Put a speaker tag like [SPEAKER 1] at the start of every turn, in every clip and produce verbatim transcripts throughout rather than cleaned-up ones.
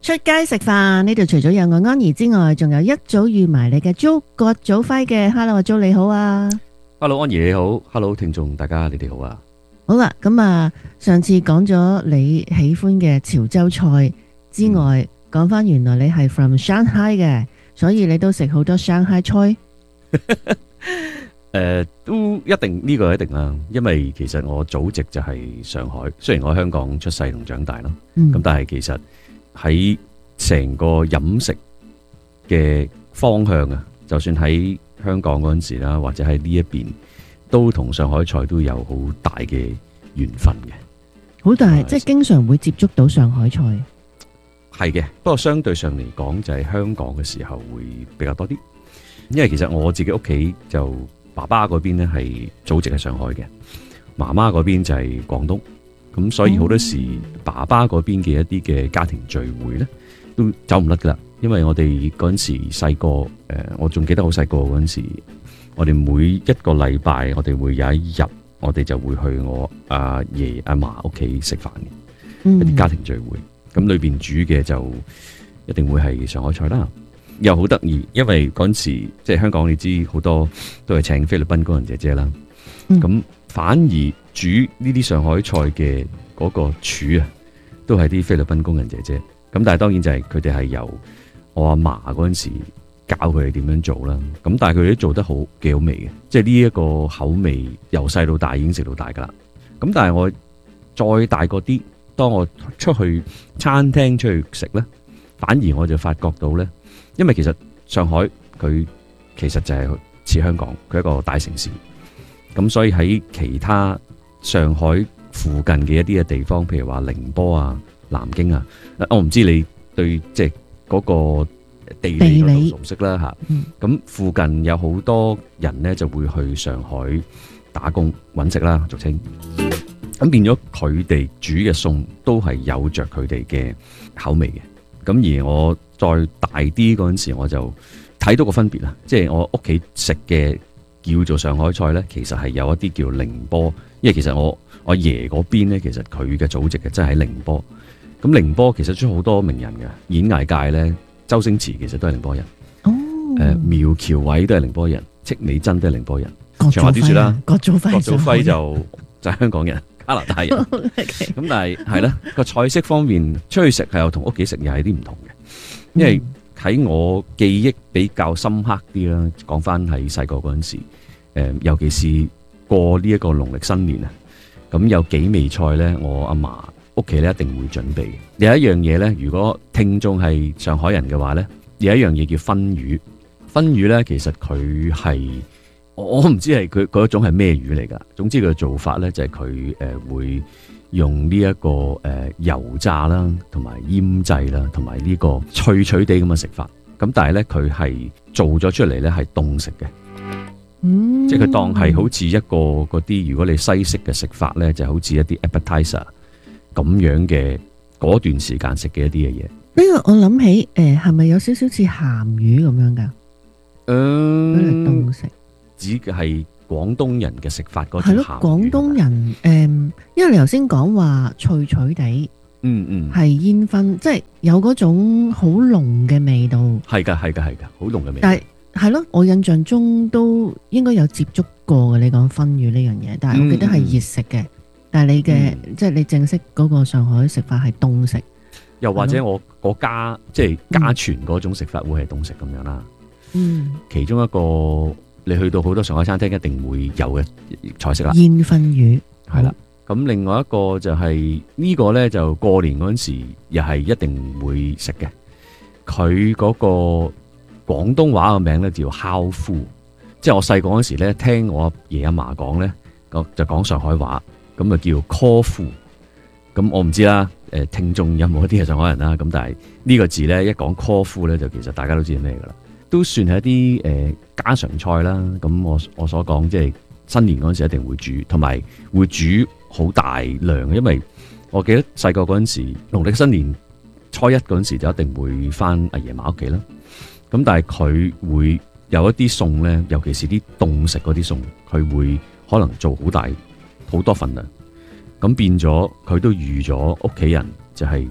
[SPEAKER 1] 出街食飯呢度除咗有我安怡之外，仲有一早預埋你嘅 Jo 郭祖輝嘅。Hello 阿 Jo 你好啊。
[SPEAKER 2] Hello 安怡你好。 Hello 聽眾大家你哋好啊。
[SPEAKER 1] 好啦，咁啊上次講咗你喜歡嘅潮州菜之外，講翻、嗯、原來你係 from Shanghai 嘅，所以你都食好多 Shanghai 菜。
[SPEAKER 2] 誒、呃，都一定呢、這個一定啦，因為其實我祖籍就係上海，雖然我喺香港出世同長大咯，咁、嗯、但係其實喺成個飲食嘅方向啊，就算喺香港嗰陣時啦，或者喺呢一邊，都同上海菜都有好大嘅緣分嘅。好大，呃、即係經常會接觸到上海菜。係嘅，不過相對上嚟講，就係香港嘅時候會比較多啲，因為其實我自己屋企就。爸爸嗰邊咧係祖籍喺上海嘅，媽媽嗰邊就係廣東，咁所以好多時爸爸嗰邊嘅一啲嘅家庭聚會咧都走唔甩噶啦，因為我哋嗰陣時細個，誒，我仲記得好細個嗰陣時，我哋每一個禮拜我哋會有一日，我哋就會去我阿爺阿嫲屋企食飯嘅，嗯、一啲家庭聚會，咁裏邊煮嘅就一定會係上海菜啦。又好得意，因為嗰陣時即係香港，你知好多都係請菲律賓工人姐姐啦。咁、嗯、反而煮呢啲上海菜嘅嗰個廚啊，都係啲菲律賓工人姐姐。咁但係當然就係佢哋係由我阿嫲嗰陣時教佢哋點樣做啦。咁但係佢哋都做得好幾好味嘅，即係呢一個口味由細到大已經食到大噶啦。咁但係我再大個啲，當我出去餐廳出去食咧，反而我就發覺到咧。因為其實上海佢其實就係似香港，佢係一個大城市，咁所以喺其他上海附近嘅一啲嘅地方，譬如話寧波啊、南京啊，我唔知你對即係嗰個地理嗰度熟悉啦吓。咁、嗯、附近有好多人咧就會去上海打工搵食啦，俗稱。咁變咗佢哋煮嘅餸都係有着佢哋嘅口味嘅。咁而我再大啲嗰陣時，我就睇到個分別啦。即係我屋企食嘅叫做上海菜咧，其實係有一啲叫寧波，因為其實我我爺嗰邊咧，其實佢嘅祖籍嘅真係喺寧波。咁寧波其實出好多名人嘅演藝界咧，周星馳其實都係寧波人。哦，誒、呃，苗僑偉都係寧波人，戚美珍都係寧波人。長話短說啦，
[SPEAKER 1] 郭祖輝，
[SPEAKER 2] 郭祖輝就就係香港人。加拿大人，咁、okay. 但係係啦，個菜式方面出去食係又同屋企食又係啲唔同嘅，因為喺我記憶比較深刻啲啦。講翻喺細個嗰陣時，誒，尤其是過呢一個農曆新年啊，咁有幾味菜咧，我阿嫲屋企咧一定會準備。有一樣嘢咧，如果聽眾係上海人嘅話咧，有一樣嘢叫分魚。分魚咧，其實佢係。我唔知係佢嗰一種係咩魚嚟噶，總之佢嘅做法咧就係佢誒會用呢一個誒油炸啦，同埋醃製啦，同埋呢個脆脆地咁嘅食法。咁但係咧佢係做咗出嚟咧係凍食嘅，嗯，即係佢當係好似一個嗰啲，如果你西式嘅食法咧，就好似一啲 appetizer 咁樣嘅嗰段時間食嘅一啲嘅嘢。呢
[SPEAKER 1] 個我諗起誒，係咪有少少似鹹魚咁樣噶？
[SPEAKER 2] 嗯，
[SPEAKER 1] 凍食。
[SPEAKER 2] 指嘅係廣東人嘅食法嗰種鹹魚。係咯，廣
[SPEAKER 1] 東人誒、嗯，因為你頭先講話脆脆地，嗯嗯，係煙燻，即係有嗰種好濃嘅味道。係噶係噶係噶，好濃嘅味道。但係係咯，我印象中都應該有接觸過嘅。你講燻魚呢樣嘢，但係我記得係熱食嘅、嗯。但係你嘅、嗯、即係你正式嗰個上海食法係凍食，
[SPEAKER 2] 又或者我我家即係家傳嗰種食法會係凍食咁樣啦。嗯，其中一個。你去到好多上海餐廳一定會有嘅菜式啦，
[SPEAKER 1] 煙燻魚
[SPEAKER 2] 係啦。咁另外一個就係、是、呢、這個呢，就過年嗰陣時又係一定會食嘅。佢嗰個廣東話嘅名呢，叫烤麩，即係我細個嗰時呢，聽我阿爺阿嫲講呢，就講上海話，咁啊叫 call 麩。咁我唔知啦，誒聽眾有冇一啲係上海人啦？咁但係呢個字呢，一講 call 麩呢，就其實大家都知係咩噶啦。都算係一啲誒、呃、家常菜啦，咁我我所講即係新年嗰陣時一定會煮，同埋會煮好大量，因為我記得細個嗰陣時，農曆新年初一嗰陣時就一定會翻阿爺嫲屋企啦。咁但係佢會有一啲餸咧，尤其是啲凍食嗰啲餸，佢會可能做好大好多份量，咁變咗佢都預咗屋企人就係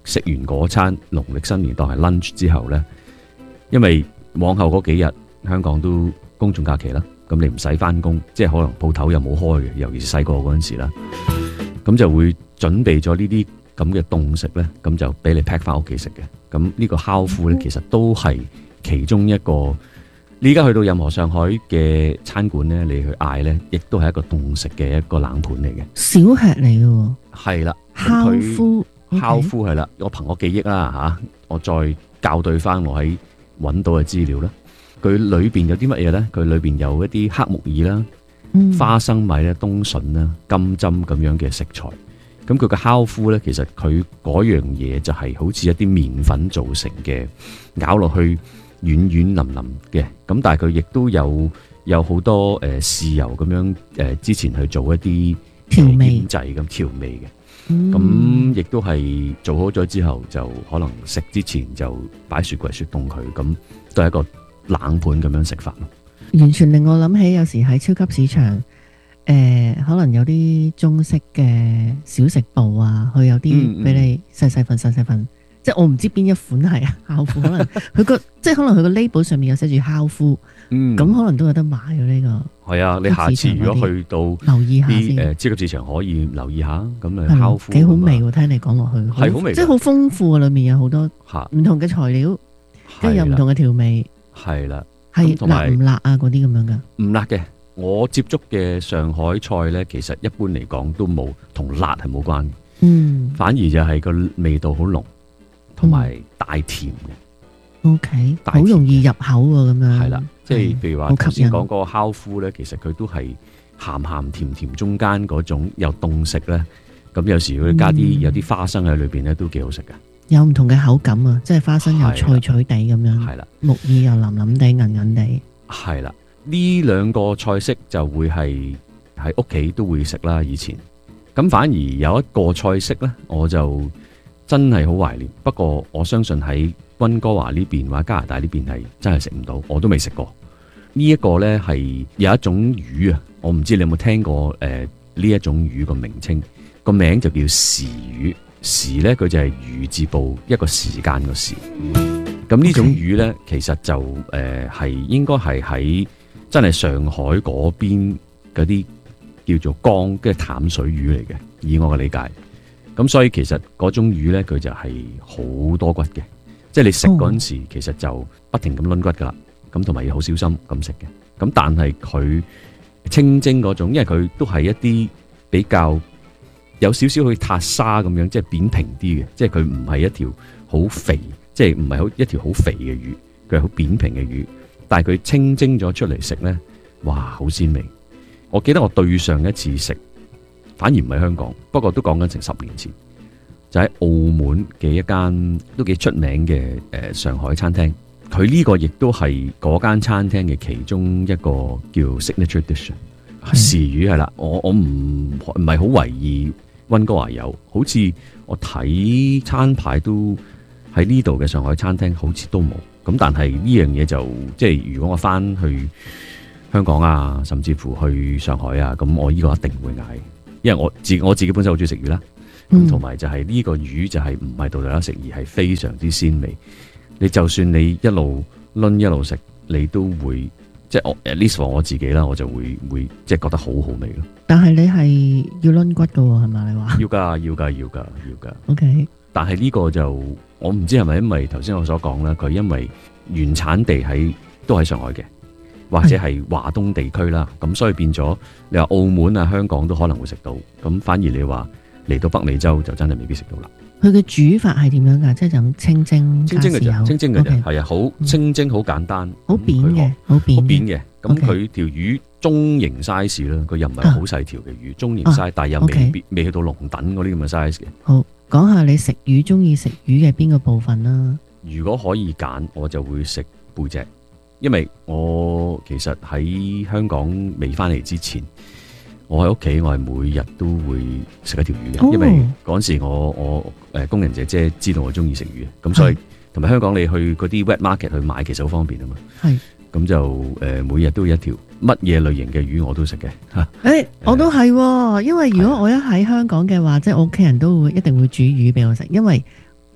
[SPEAKER 2] 食完嗰餐農曆新年當係 lunch 之後咧，因為往後嗰幾日香港都公眾假期啦，咁你唔使翻工，即係可能鋪頭又冇開嘅，尤其是細個嗰陣時啦，咁就會準備咗呢啲咁嘅凍食咧，咁就俾你 pack 翻屋企食嘅。咁呢個烤麩咧，其實都係其中一個。你而家去到任何上海嘅餐館咧，你去嗌咧，亦都係一個凍食嘅一個冷盤嚟嘅，
[SPEAKER 1] 小吃嚟嘅喎。係
[SPEAKER 2] 啦，
[SPEAKER 1] 烤麩，
[SPEAKER 2] 烤麩係啦，我憑我記憶啦嚇，我再校對翻我喺揾到嘅資料啦。佢裏邊有啲乜嘢咧？佢裏邊有一啲黑木耳啦、嗯、花生米咧、冬筍啦、金針咁樣嘅食材。咁佢嘅烤麩咧，其實佢嗰樣嘢就係好似一啲麵粉做成嘅，咬落去軟軟腍腍嘅。咁但係佢亦都有有好多誒豉、呃、油咁樣誒、呃，之前去做一啲調味醃製咁調味嘅。咁亦都係做好咗之後，就可能食之前就擺雪櫃雪凍佢，咁都係一個冷盤咁樣食法咯。
[SPEAKER 1] 完全令我諗起有時喺超級市場。誒、呃，可能有啲中式嘅小食部啊，佢有啲俾你細細份、細細份，即係我唔知邊一款係啊烤麩，可能佢個即係可能佢個 label 上面有寫住烤麩，咁、嗯、可能都有得買嘅呢、這個。係啊，你下次如果去到留意下先，誒、呃，超級市場可以留意下，咁啊烤麩幾好味喎，聽你講落去係好味，即係好豐富啊，裏面有好多唔同嘅材料，跟住有唔同嘅調味，係啦，係辣唔辣啊？嗰啲咁樣噶？唔辣嘅。我接觸嘅上海菜咧，其實一般嚟講都冇同辣係冇關嘅，嗯，反而就係個味道好濃，同埋大甜嘅。O K，好容易入口喎，咁樣係啦，即係譬如話頭先講嗰個烤麩咧，其實佢都係鹹鹹甜甜中間嗰種有凍食咧，咁有時會加啲、嗯、有啲花生喺裏邊咧，都幾好食噶，有唔同嘅口感啊，即係花生又脆脆地咁樣，係啦，木耳又腍腍地、韌韌地，係啦。呢兩個菜式就會係喺屋企都會食啦，以前咁反而有一個菜式呢，我就真係好懷念。不過我相信喺溫哥華呢邊或者加拿大呢邊係真係食唔到，我都未食過。呢、這、一個呢係有一種魚啊，我唔知你有冇聽過誒呢、呃、一種魚個名稱，個名就叫時魚。時呢，佢就係魚字部一個時間個時。咁呢種魚呢，其實就誒係、呃、應該係喺真係上海嗰邊嗰啲叫做江嘅淡水魚嚟嘅，以我嘅理解。咁所以其實嗰種魚咧，佢就係好多骨嘅，即係你食嗰陣時，哦、其實就不停咁掄骨噶啦。咁同埋要好小心咁食嘅。咁但係佢清蒸嗰種，因為佢都係一啲比較有少少去撻沙咁樣，即係扁平啲嘅，即係佢唔係一條好肥，即係唔係好一條好肥嘅魚，佢係好扁平嘅魚。但係佢清蒸咗出嚟食呢，哇，好鮮味！我記得我對上一次食，反而唔係香港，不過都講緊成十年前，就喺澳門嘅一間都幾出名嘅誒、呃、上海餐廳。佢呢個亦都係嗰間餐廳嘅其中一個叫 signature dish，時魚係啦。我我唔唔係好懷疑溫哥華有，好似我睇餐牌都喺呢度嘅上海餐廳好似都冇。咁但係呢樣嘢就即係如果我翻去香港啊，甚至乎去上海啊，咁我呢個一定會嗌，因為我自我自己本身好中意食魚啦。咁同埋就係呢個魚就係唔係度度有得食，而係非常之鮮味。你就算你一路攆一路食，你都會即係我 at least 我自己啦，我就會會即係覺得好好味咯。但係你係要攆骨噶係咪？你話要噶要噶要噶要噶。OK。但係呢個就我唔知係咪因為頭先我所講啦，佢因為原產地喺都喺上海嘅，或者係華東地區啦，咁所以變咗你話澳門啊、香港都可能會食到，咁反而你話嚟到北美洲就真係未必食到啦。佢嘅煮法係點樣噶？即係就咁清蒸加豉油，清蒸嘅啫，係啊，好清蒸，好簡單，好扁嘅，好扁嘅。咁佢條魚中型 size 啦，佢又唔係好細條嘅魚，中型 size，但係又未必未去到龍躉嗰啲咁嘅 size 嘅。好。講下你食魚中意食魚嘅邊個部分啦？如果可以揀，我就會食背脊，因為我其實喺香港未翻嚟之前，我喺屋企我係每日都會食一條魚嘅，哦、因為嗰時我我誒工人姐姐知道我中意食魚，咁所以同埋香港你去嗰啲 wet market 去買其實好方便啊嘛。係。咁就誒每日都有一條乜嘢類型嘅魚我都食嘅嚇。誒，我都係，因為如果我一喺香港嘅話，即係我屋企人都會一定會煮魚俾我食，因為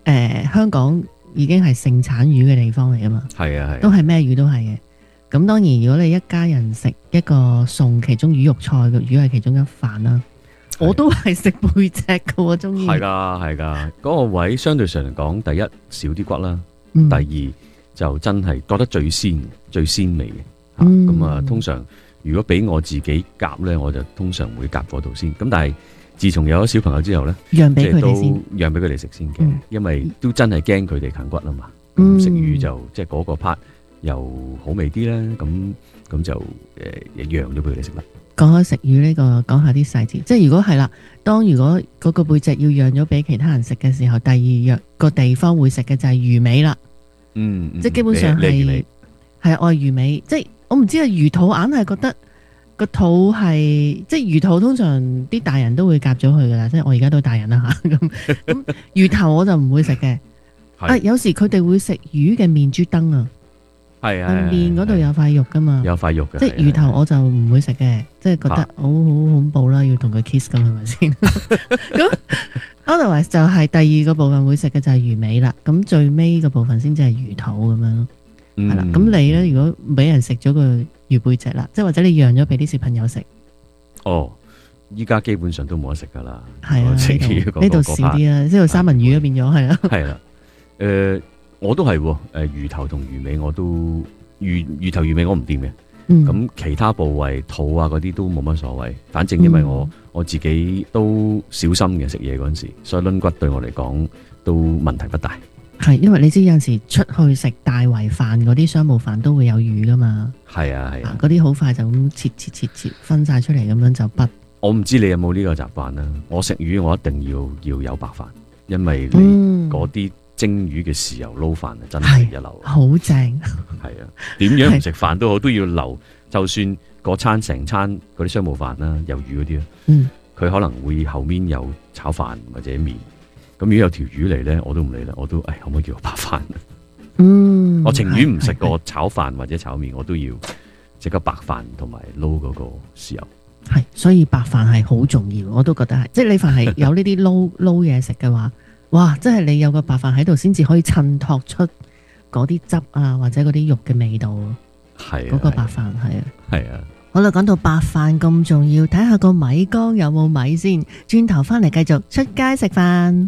[SPEAKER 1] 呃、香港已經係盛產魚嘅地方嚟噶嘛。
[SPEAKER 2] 係啊係，
[SPEAKER 1] 都係咩魚都係嘅。咁當然，如果你一家人食一個餸，其中魚肉菜嘅魚係其中一飯啦。我都係食背脊嘅，我中意。係噶
[SPEAKER 2] 係噶，嗰、嗰個位相對上嚟講，第一少啲骨啦，嗯、第二就真係覺得最鮮最鮮味嘅。咁、嗯、啊，通常如果俾我自己夾咧，我就通常會夾嗰度先。咁但係自從有咗小朋友之後咧，
[SPEAKER 1] 讓俾佢哋先，
[SPEAKER 2] 讓俾佢哋食先嘅，嗯、因為都真係驚佢哋啃骨啊嘛。咁、
[SPEAKER 1] 嗯、
[SPEAKER 2] 食魚就即係嗰個 part 又好味啲啦。咁咁就誒讓咗俾佢哋食啦。
[SPEAKER 1] 講開食魚呢、這個，講下啲細節。即係如果係啦，當如果嗰個背脊要讓咗俾其他人食嘅時候，第二樣個地方會食嘅就係魚尾啦。嗯，即係基本上係係愛魚尾。即係我唔知啊，魚肚硬係覺得個肚係即係魚肚，通常啲大人都會夾咗佢噶啦。即係我而家都係大人啦吓。咁咁魚頭我就唔會食嘅。啊，有時佢哋會食魚嘅面珠燈啊。係啊，面嗰度有塊肉噶嘛，有塊肉嘅，即係魚頭我就唔會食嘅，即係覺得好好恐怖啦，要同佢 kiss 咁係咪先？咁 otherwise 就係第二個部分會食嘅就係魚尾啦，咁最尾個部分先至係魚肚咁樣咯，係啦。咁你咧，如果俾人食咗個魚背脊啦，即係或者你讓咗俾啲小朋友食，哦，依家基本上都冇得食噶啦，係啊，呢度少啲啊，呢度三文魚都變咗係啦，係啦，誒。我都係喎，誒魚頭同魚尾我都魚魚頭魚尾我唔掂嘅，咁、嗯、其他部位肚啊嗰啲都冇乜所謂，反正因為我、嗯、我自己都小心嘅食嘢嗰陣時，所以掄骨對我嚟講都問題不大。係因為你知有陣時出去食大圍飯嗰啲商務飯都會有魚噶嘛，係啊係啊，嗰啲好快就咁切切切切分晒出嚟咁樣就不。我唔知你有冇呢個習慣啦，我食魚我一定要要有白飯，因為你嗰啲、嗯。蒸魚嘅豉油撈飯啊，真係一流，好正。係啊，點樣唔食飯都好，都要留。就算嗰餐成餐嗰啲商務飯啦，有魚嗰啲啊，嗯，佢可能會後面有炒飯或者麵。咁如果有條魚嚟咧，我都唔理啦，我都誒可唔可以叫白飯？嗯，我情願唔食個炒飯或者炒麵，我都要食個白飯同埋撈嗰個豉油。係，所以白飯係好重要，我都覺得係。即係你飯係有呢啲撈撈嘢食嘅話。哇！真係你有個白飯喺度，先至可以襯托出嗰啲汁啊，或者嗰啲肉嘅味道。係嗰個白飯係啊，係啊。好啦，講到白飯咁重要，睇下個米缸有冇米先。轉頭翻嚟繼續出街食飯。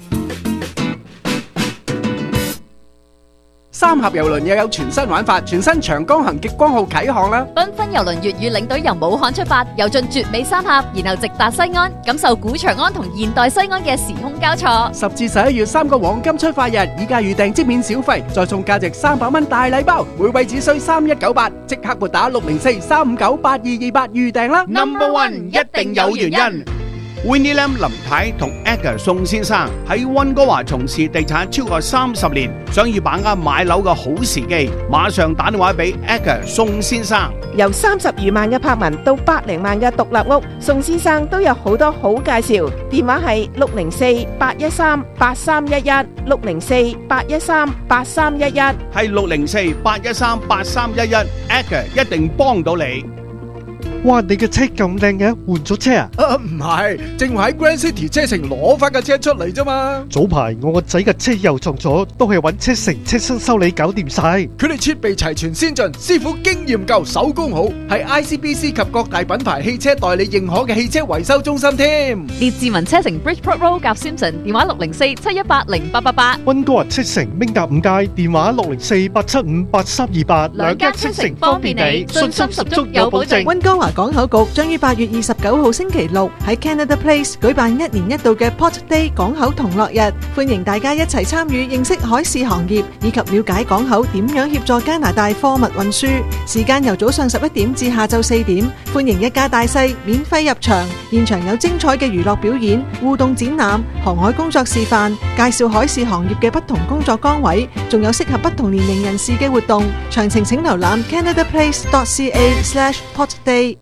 [SPEAKER 3] 三峽郵輪又有全新玩法，全新長江行極光號啟航啦！繽紛郵輪粵語領隊由武漢出發，遊進絕美三峽，然後直達西安，感受古長安同現代西安嘅時空交錯。十至十一月三個黃金出發日，以價預訂即免小費，再送價值三百蚊大禮包，每位只需三一九八，即刻撥打六零四三五九八二二八預訂啦 ！Number One 一定有原因。Winnie Lam 林太同 Edgar 宋先生喺溫哥華從事地產超過三十年，想要把握買樓嘅好時機，馬上打電話俾 Edgar 宋先生。由三十餘萬嘅柏文到百零萬嘅獨立屋，宋先生都有好多好介紹。電話係六零四八一三八三一一，六零四八一三八三一一，係六零四八一三八三一一 ，Edgar 一定幫到你。哇！你嘅車咁靚嘅，換咗車啊？啊，唔係，正話喺 Grand City 車城攞翻架車出嚟啫嘛。早排我個仔嘅車又撞咗，都係揾車城車身修理搞掂晒。佢哋設備齊全先進，師傅經驗夠，手工好，係 I C B C 及各大品牌汽車代理認可嘅汽車維修中心添。列治文車城 Bridgeport Road 夾 Simpson， 電話六零四七一八零八八八。溫哥華車城明達五街，電話六零四八七五八三二八。兩間車城方便你，信心十足有保證。溫哥華港口局將於八月二十九號星期六喺 Canada Place 舉辦一年一度嘅 Port Day 港口同樂日，歡迎大家一齊參與，認識海事行業以及了解港口點樣協助加拿大貨物運輸。時間由早上十一點至下晝四點，歡迎一家大細免費入場，現場有精彩嘅娛樂表演、互動展覽、航海工作示範，介紹海事行業嘅不同工作崗位，仲有適合不同年齡人士嘅活動。詳情請瀏覽 canadaplace dot c a slash port day。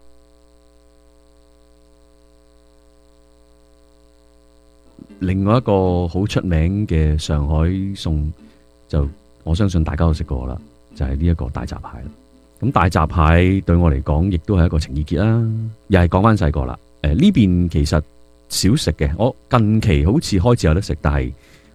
[SPEAKER 3] 另外一個好出名嘅上海餸，就我相信大家都食過啦，就係呢一個大閘蟹啦。咁大閘蟹對我嚟講，亦都係一個情意結啦。又係講翻細個啦。誒呢邊其實少食嘅，我近期好似開始有得食，但係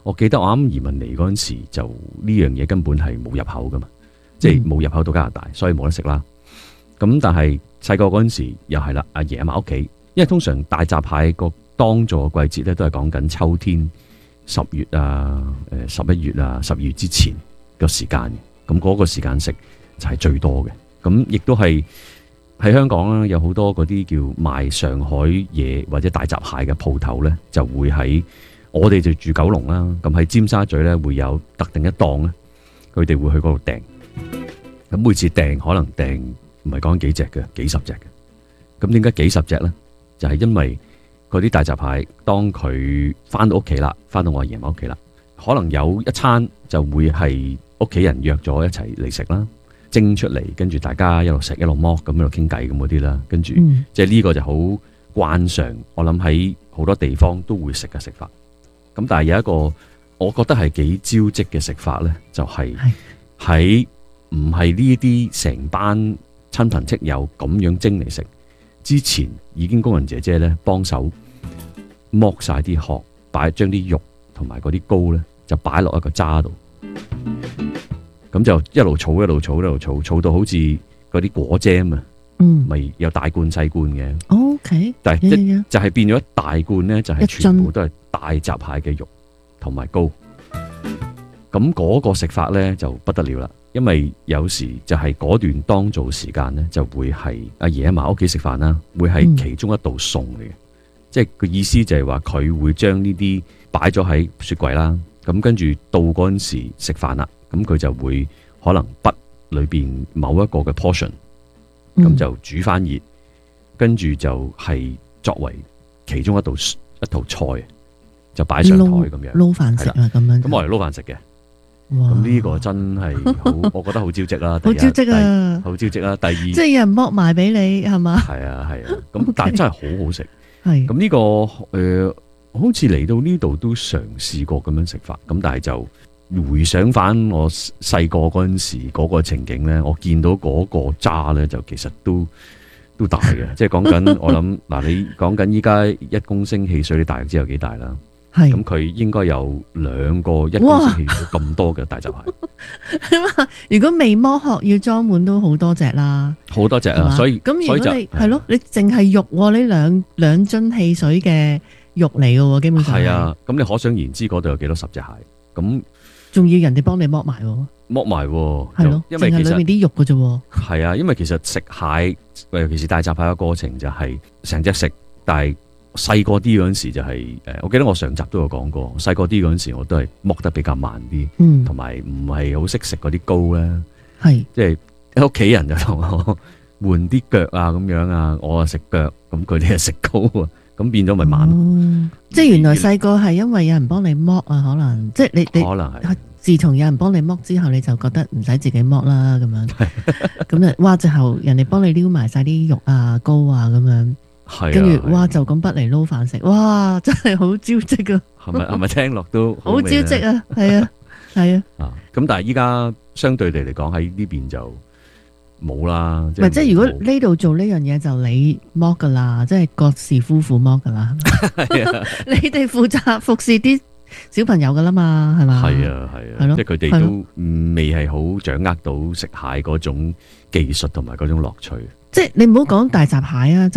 [SPEAKER 2] 我記得我啱移民嚟嗰陣時，就呢樣嘢根本係冇入口噶嘛，即係冇入口到加拿大，所以冇得食啦。咁但係細個嗰陣時又係啦，阿爺阿嫲屋企，因為通常大閘蟹個當造嘅季節咧，都係講緊秋天十月啊、誒十一月啊、十二月之前個時間嘅。咁嗰個時間食就係最多嘅。咁亦都係喺香港啦，有好多嗰啲叫賣上海嘢或者大閘蟹嘅鋪頭咧，就會喺我哋就住九龍啦。咁喺尖沙咀咧會有特定一檔咧，佢哋會去嗰度訂。咁每次訂可能訂唔係講幾隻嘅，幾十隻嘅。咁點解幾十隻咧？就係因為嗰啲大閘蟹，當佢翻到屋企啦，翻到我阿爺嫲屋企啦，可能有一餐就會係屋企人約咗一齊嚟食啦，蒸出嚟，跟住大家一路食一路剝，咁一路傾偈咁嗰啲啦，跟住、嗯、即係呢個就好慣常，我諗喺好多地方都會食嘅食法。咁但係有一個我覺得係幾招積嘅食法咧，就係喺唔係呢啲成班親朋戚友咁樣蒸嚟食之前，已經工人姐姐咧幫手剝晒啲殼，擺將啲肉同埋嗰啲膏咧就擺落一個渣度，咁就一路儲一路儲一路儲，儲到好似嗰啲果醬啊，嗯，咪有大罐細罐嘅。
[SPEAKER 1] O K，
[SPEAKER 2] 但係一就係變咗一大罐咧，就係全部都係大閘蟹嘅肉同埋膏。咁嗰個食法咧就不得了啦，因為有時就係嗰段當造時間咧，就會係阿爺阿嫲屋企食飯啦，會係其中一道餸嚟嘅，即係個意思就係話佢會將呢啲擺咗喺雪櫃啦，咁跟住到嗰陣時食飯啦，咁佢就會可能筆裏邊某一個嘅 portion，咁就煮翻熱，跟住就係作為其中一道一道菜，就擺上台咁樣
[SPEAKER 1] 撈飯食啦，咁樣
[SPEAKER 2] 咁我嚟撈飯食嘅。咁呢個真係好，我覺得好招積啦，
[SPEAKER 1] 好招積啊，
[SPEAKER 2] 好招積啦。第二，
[SPEAKER 1] 即係有人剝埋俾你，係嘛？
[SPEAKER 2] 係啊係啊，咁、啊、但係真係好好食。
[SPEAKER 1] 係
[SPEAKER 2] 咁呢個誒、呃，好似嚟到呢度都嘗試過咁樣食法，咁但係就回想翻我細個嗰陣時嗰個情景咧，我見到嗰個渣咧就其實都都大嘅，即係講緊我諗嗱，你講緊依家一公升汽水，你大約知有幾大啦？咁佢應該有兩個一公升汽水咁多嘅大閘蟹。
[SPEAKER 1] 如果未剝殼要裝滿都好多隻啦，
[SPEAKER 2] 好多隻啊！所以
[SPEAKER 1] 咁如果你係咯，你淨係肉呢兩兩樽汽水嘅肉嚟嘅，基本上
[SPEAKER 2] 係啊。咁你可想而知嗰度有幾多十隻蟹？咁
[SPEAKER 1] 仲要人哋幫你剝埋，
[SPEAKER 2] 剝埋
[SPEAKER 1] 係咯，
[SPEAKER 2] 因為其實
[SPEAKER 1] 裏面啲肉嘅啫。
[SPEAKER 2] 係啊，因為其實食蟹，尤其是大閘蟹嘅過程就係成隻食，但係。細個啲嗰陣時就係、是、誒，我記得我上集都有講過，細個啲嗰陣時我都係剝得比較慢啲，嗯，同埋唔係好識食嗰啲膏咧，係即係屋企人就同我換啲腳啊咁樣啊，我啊食腳，咁佢哋係食膏啊，咁變咗咪慢咯、哦。
[SPEAKER 1] 即係原來細個係因為有人幫你剝啊，可能即係你你可能係自從有人幫你剝之後，你就覺得唔使自己剝啦咁樣，咁啊哇！之後人哋幫你撩埋晒啲肉啊、膏啊咁樣。跟住、啊、哇就咁不嚟撈飯食，哇真係好招積啊！係咪係咪聽落都好招積啊？係啊係啊。啊
[SPEAKER 2] 咁但係依家相對地嚟講喺呢邊就冇啦。唔係
[SPEAKER 1] 即係如果呢度做呢樣嘢就你剝噶啦，即係郭氏夫婦剝噶啦。係啊，你哋負責服侍啲小朋友噶啦嘛，係嘛？
[SPEAKER 2] 係啊係啊，係咯，即係佢哋都未係好掌握到食蟹嗰種技術同埋嗰種樂趣。
[SPEAKER 1] 即係你唔好講大閘蟹啊！